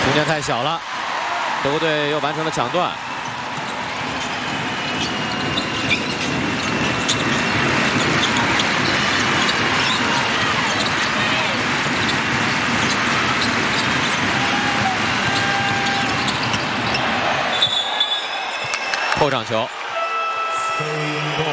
空间太小了，德国队又完成了抢断。后场球。